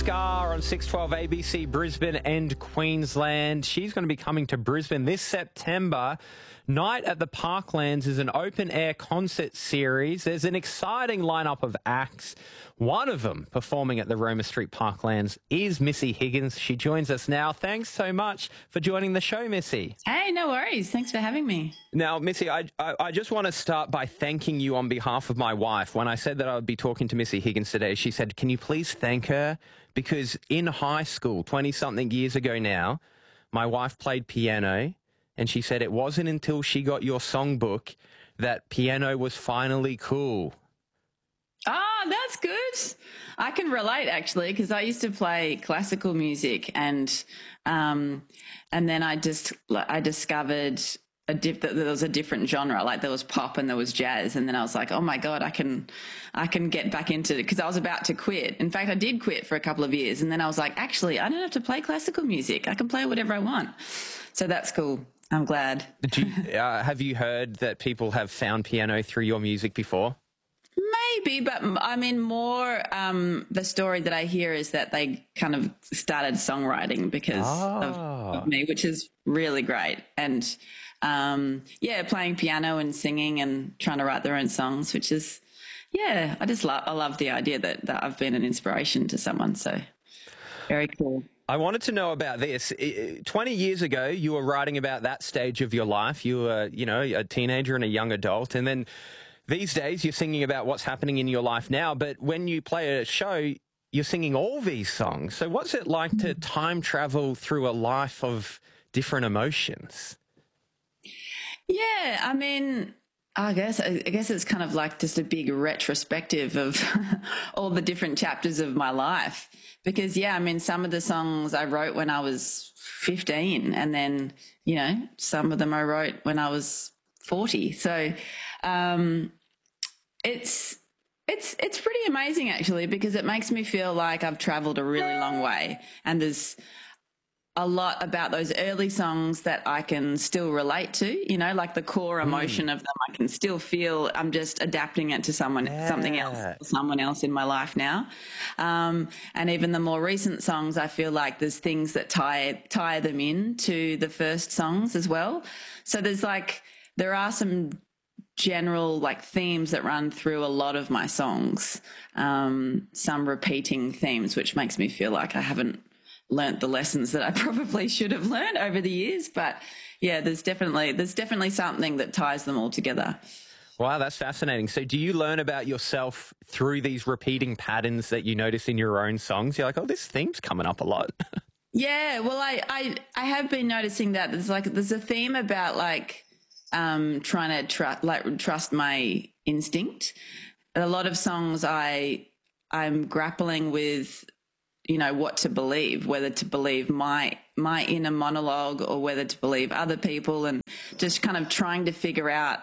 Scar on 612 ABC Brisbane and Queensland. She's going to be coming to Brisbane this September. Night at the Parklands is an open-air concert series. There's an exciting lineup of acts. One of them performing at the Roma Street Parklands is Missy Higgins. She joins us now. Thanks so much for joining the show, Missy. Hey, no worries. Thanks for having me. Now, Missy, I just want to start by thanking you on behalf of my wife. When I said that I would be talking to Missy Higgins today, she said, can you please thank her? Because in high school, 20-something years ago now, my wife played piano, and she said it wasn't until she got your songbook that piano was finally cool. Oh, that's good. I can relate, actually, because I used to play classical music, and then I discovered that there was a different genre. Like there was pop and there was jazz, and then I was like, oh my God, I can get back into it, because I was about to quit. In fact, I did quit for a couple of years, and then I was like, actually, I don't have to play classical music. I can play whatever I want. So that's cool. I'm glad. Have you heard that people have found piano through your music before? Maybe, but I mean, more the story that I hear is that they kind of started songwriting because of me, which is really great. And playing piano and singing and trying to write their own songs, which is, I love the idea that I've been an inspiration to someone. So very cool. I wanted to know about this. 20 years ago, you were writing about that stage of your life. You were, a teenager and a young adult. And then these days, you're singing about what's happening in your life now. But when you play a show, you're singing all these songs. So what's it like to time travel through a life of different emotions? Yeah, I mean, I guess it's kind of like just a big retrospective of all the different chapters of my life. Because, some of the songs I wrote when I was 15, and then, some of them I wrote when I was 40. So it's pretty amazing, actually, because it makes me feel like I've traveled a really long way, and there's a lot about those early songs that I can still relate to, like the core emotion of them. I can still feel I'm just adapting it to something else, someone else in my life now. And even the more recent songs, I feel like there's things that tie them in to the first songs as well. So there are some general themes that run through a lot of my songs, some repeating themes, which makes me feel like I haven't learnt the lessons that I probably should have learned over the years. But there's definitely something that ties them all together. Wow, that's fascinating. So do you learn about yourself through these repeating patterns that you notice in your own songs? You're like, oh, this theme's coming up a lot. Yeah, well, I have been noticing that there's a theme about trying to trust my instinct. A lot of songs I'm grappling with, what to believe, whether to believe my inner monologue or whether to believe other people, and just kind of trying to figure out,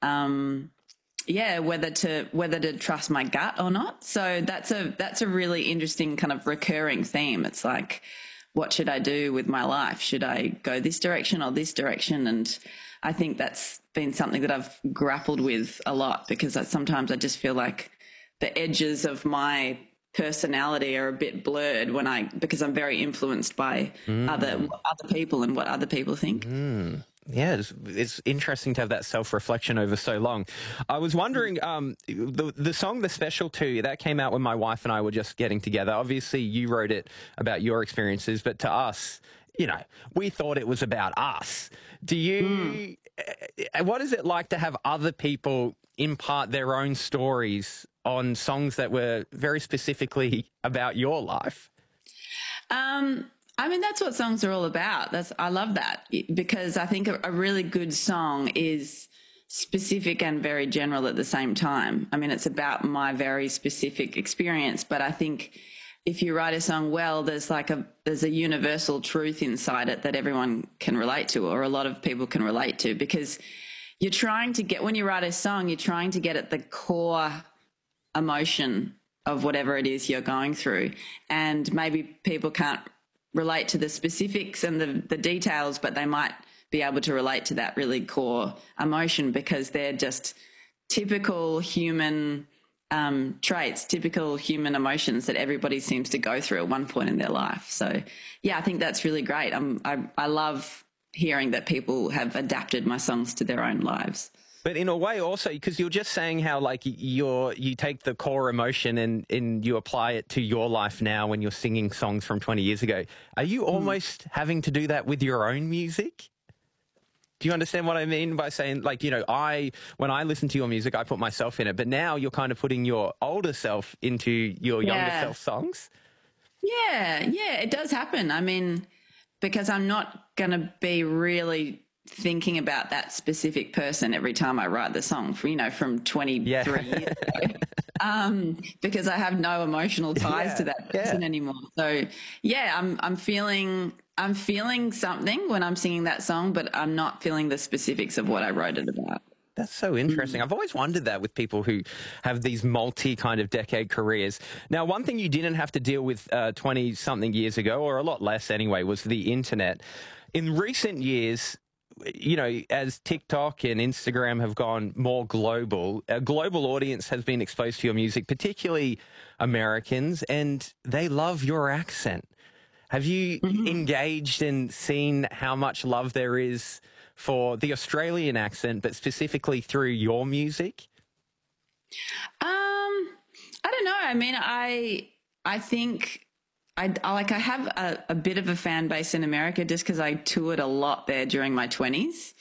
whether to trust my gut or not. So that's a really interesting kind of recurring theme. It's like, what should I do with my life? Should I go this direction or this direction? And I think that's been something that I've grappled with a lot, because sometimes I just feel like the edges of my personality are a bit blurred because I'm very influenced by other people and what other people think. Yeah, it's interesting to have that self-reflection over so long. I was wondering, the song The Special 2, that came out when my wife and I were just getting together. Obviously, you wrote it about your experiences, but to us, we thought it was about us. Do you, what is it like to have other people impart their own stories on songs that were very specifically about your life? That's what songs are all about. I love that, because I think a really good song is specific and very general at the same time. It's about my very specific experience, but I think if you write a song well, there's a universal truth inside it that everyone can relate to, or a lot of people can relate to, because when you write a song, you're trying to get at the core emotion of whatever it is you're going through. And maybe people can't relate to the specifics and the details, but they might be able to relate to that really core emotion, because they're just typical human traits, typical human emotions that everybody seems to go through at one point in their life. So, yeah, I think that's really great. I love hearing that people have adapted my songs to their own lives. But in a way also, because you're just saying how like you take the core emotion and you apply it to your life now when you're singing songs from 20 years ago. Are you almost having to do that with your own music? Do you understand what I mean by saying, like, you know, when I listen to your music, I put myself in it, but now you're kind of putting your older self into your younger self songs? Yeah, it does happen. I mean, because I'm not going to be really thinking about that specific person every time I write the song, from 23 years ago, because I have no emotional ties to that person anymore. So yeah, I'm feeling something when I'm singing that song, but I'm not feeling the specifics of what I wrote it about. That's so interesting. I've always wondered that with people who have these kind of decade careers. Now, one thing you didn't have to deal with 20-something years ago, or a lot less anyway, was the internet. In recent years, you know, as TikTok and Instagram have gone more global, a global audience has been exposed to your music, particularly Americans, and they love your accent. Have you engaged and seen how much love there is for the Australian accent, but specifically through your music? I don't know. I mean, I think I have a bit of a fan base in America just because I toured a lot there during my 20s.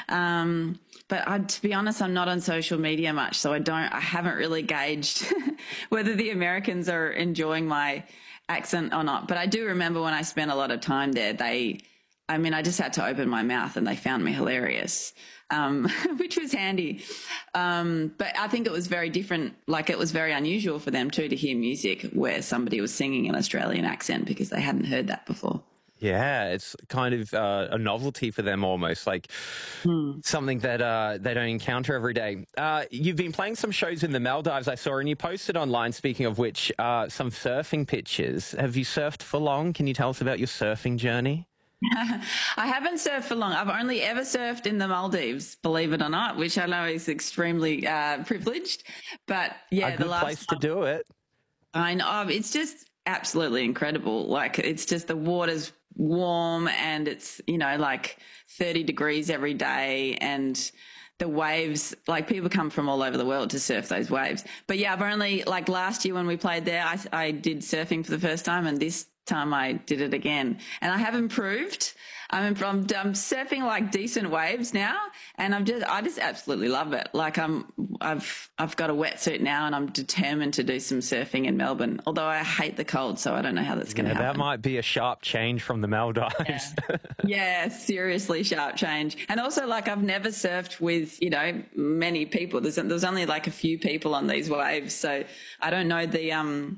But to be honest, I'm not on social media much, so I haven't really gauged whether the Americans are enjoying my accent or not. But I do remember when I spent a lot of time there, I just had to open my mouth and they found me hilarious, which was handy. But I think it was very different. Like, it was very unusual for them too to hear music where somebody was singing an Australian accent because they hadn't heard that before. Yeah, it's kind of a novelty for them almost, like something that they don't encounter every day. You've been playing some shows in the Maldives, I saw, and you posted online, speaking of which, some surfing pictures. Have you surfed for long? Can you tell us about your surfing journey? I haven't surfed for long. I've only ever surfed in the Maldives, believe it or not, which I know is extremely privileged. But yeah, a good place to do it. I know. It's just absolutely incredible. Like, it's just the water's warm and it's, like 30 degrees every day, and the waves, like, people come from all over the world to surf those waves. But yeah, I've only, like, last year when we played there, I did surfing for the first time, and this time I did it again, and I have improved. I'm surfing like decent waves now, and I just absolutely love it. Like, I've got a wetsuit now, and I'm determined to do some surfing in Melbourne. Although I hate the cold, so I don't know how that's going to happen. That might be a sharp change from the Maldives. Yeah, seriously sharp change. And also, like, I've never surfed with many people. There's only like a few people on these waves, so I don't know the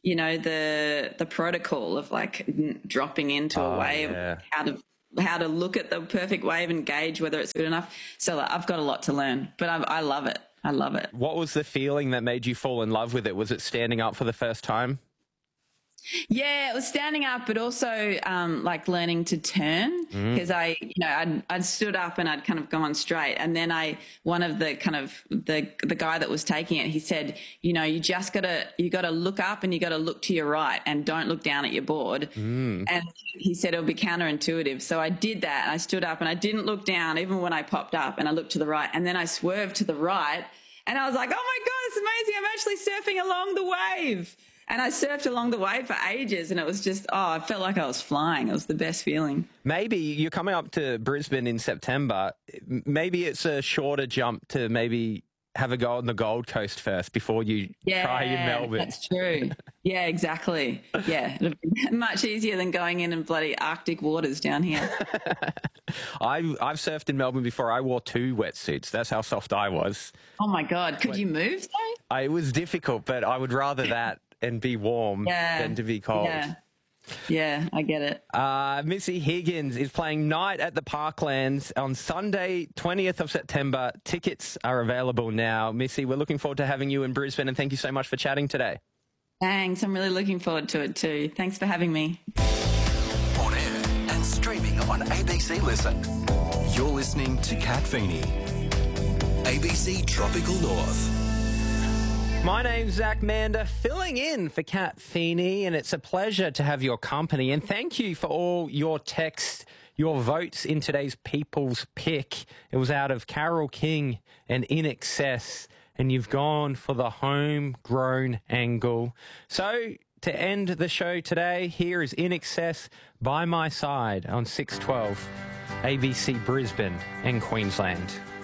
the protocol of like dropping into a wave, how to look at the perfect wave and gauge whether it's good enough. So I've got a lot to learn, but I love it. I love it. What was the feeling that made you fall in love with it? Was it standing up for the first time? Yeah, it was standing up, but also like learning to turn, because I'd stood up and I'd kind of gone straight, and then one of the kind of the guy that was taking it, he said, you gotta look up and you gotta look to your right and don't look down at your board. And he said it'll be counterintuitive. So I did that, and I stood up and I didn't look down even when I popped up, and I looked to the right, and then I swerved to the right, and I was like, oh my God, it's amazing! I'm actually surfing along the wave. And I surfed along the wave for ages, and it was just, I felt like I was flying. It was the best feeling. Maybe you're coming up to Brisbane in September. Maybe it's a shorter jump to maybe have a go on the Gold Coast first before you try in Melbourne. That's true. Yeah, exactly. Yeah, it'll be much easier than going in bloody Arctic waters down here. I've surfed in Melbourne before. I wore 2 wetsuits. That's how soft I was. Oh, my God. Could you move, though? It was difficult, but I would rather that and be warm than to be cold. Yeah, I get it. Missy Higgins is playing Night at the Parklands on Sunday, 20th of September. Tickets are available now. Missy, we're looking forward to having you in Brisbane, and thank you so much for chatting today. Thanks. I'm really looking forward to it too. Thanks for having me. On air and streaming on ABC Listen. You're listening to Kat Feeney, ABC Tropical North. My name's Zach Mander, filling in for Kat Feeney, and it's a pleasure to have your company. And thank you for all your texts, your votes in today's People's Pick. It was out of Carole King and In Excess, and you've gone for the homegrown angle. So, to end the show today, here is In Excess by my side on 612 ABC Brisbane and Queensland.